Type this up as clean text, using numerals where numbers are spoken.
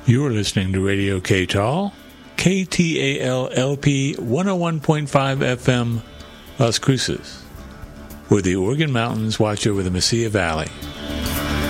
You're listening to Radio KTAL, KTAL-LP 101.5 FM, Las Cruces, where the Oregon Mountains watch over the Mesilla Valley.